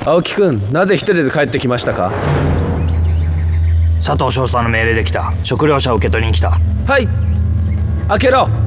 青木くん、なぜ一人で帰ってきましたか？ 佐藤少佐の命令で来た。食料車を受け取りに来た。 はい、開けろ。